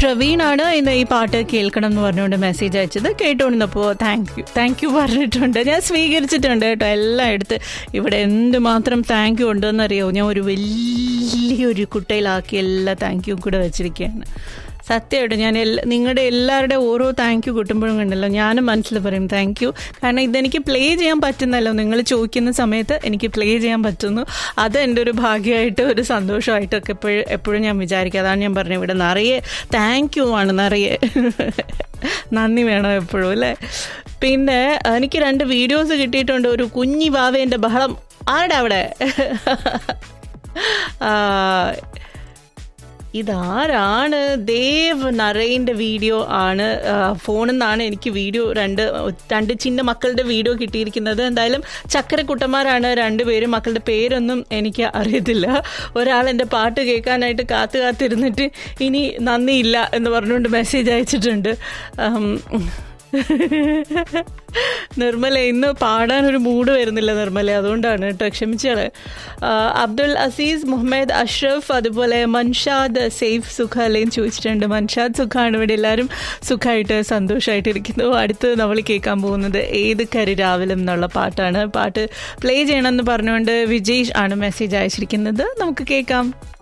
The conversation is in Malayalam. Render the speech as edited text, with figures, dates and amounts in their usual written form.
പ്രവീണാണ് ഇന്ന് ഈ പാട്ട് കേൾക്കണം എന്ന് പറഞ്ഞുകൊണ്ട് മെസ്സേജ് അയച്ചത്. കേട്ടുകൊണ്ടിരുന്നപ്പോൾ താങ്ക് യു പറഞ്ഞിട്ടുണ്ട്. ഞാൻ സ്വീകരിച്ചിട്ടുണ്ട് കേട്ടോ. എല്ലാം എടുത്ത് ഇവിടെ എന്തുമാത്രം താങ്ക് യു ഉണ്ടെന്നറിയോ. ഞാൻ ഒരു വലിയൊരു കുട്ടയിലാക്കി എല്ലാ താങ്ക് യു കൂടെ വെച്ചിരിക്കുകയാണ്. സത്യമായിട്ട് ഞാൻ നിങ്ങളുടെ എല്ലാവരുടെ ഓരോ താങ്ക് യു കിട്ടുമ്പോഴും കണ്ടല്ലോ ഞാനും മനസ്സിൽ പറയും താങ്ക് യു. കാരണം ഇതെനിക്ക് പ്ലേ ചെയ്യാൻ പറ്റുന്നല്ലോ. നിങ്ങൾ ചോദിക്കുന്ന സമയത്ത് എനിക്ക് പ്ലേ ചെയ്യാൻ പറ്റുന്നു. അത് എൻ്റെ ഒരു ഭാഗ്യമായിട്ട് ഒരു സന്തോഷമായിട്ടൊക്കെ എപ്പോഴും ഞാൻ വിചാരിക്കും. അതാണ് ഞാൻ പറഞ്ഞത്, ഇവിടെ നിറയെ താങ്ക് യു ആണ്, നിറയെ നന്ദി വേണം എപ്പോഴും അല്ലേ. പിന്നെ എനിക്ക് 2 വീഡിയോസ് കിട്ടിയിട്ടുണ്ട്. ഒരു കുഞ്ഞി വാവേൻ്റെ ബഹളം. ആരുടെ അവിടെ? ഇതാരാണ്? ദേവ് നരയിൻ്റെ വീഡിയോ ആണ്. ഫോണിൽ നിന്നാണ് എനിക്ക് വീഡിയോ രണ്ട് ചിന്ന മക്കളുടെ വീഡിയോ കിട്ടിയിരിക്കുന്നത്. എന്തായാലും ചക്കരക്കുട്ടന്മാരാണ് 2 പേരും. മക്കളുടെ പേരൊന്നും എനിക്ക് അറിയത്തില്ല. ഒരാൾ എൻ്റെ പാട്ട് കേൾക്കാനായിട്ട് കാത്തിരുന്നിട്ട് ഇനി നന്ദിയില്ല എന്ന് പറഞ്ഞുകൊണ്ട് മെസ്സേജ് അയച്ചിട്ടുണ്ട്. നിർമ്മല ഇന്ന് പാടാനൊരു മൂഡ് വരുന്നില്ല നിർമ്മല, അതുകൊണ്ടാണ് കേട്ടോ, ക്ഷമിച്ചാള്. അബ്ദുൽ അസീസ്, മുഹമ്മദ് അഷ്റഫ്, അതുപോലെ മൻഷാദ് സെയ്ഫ് സുഖാലേന്ന് ചോദിച്ചിട്ടുണ്ട്. മൻഷാദ് സുഖമാണ്. ഇവിടെ എല്ലാവരും സുഖമായിട്ട് സന്തോഷമായിട്ടിരിക്കുന്നു. അടുത്ത് നമ്മൾ കേൾക്കാൻ പോകുന്നത് ഏത് കരിരാവിലും എന്നുള്ള പാട്ടാണ്. പാട്ട് പ്ലേ ചെയ്യണമെന്ന് പറഞ്ഞുകൊണ്ട് വിജേഷ് ആണ് മെസ്സേജ് അയച്ചിരിക്കുന്നത്. നമുക്ക് കേൾക്കാം.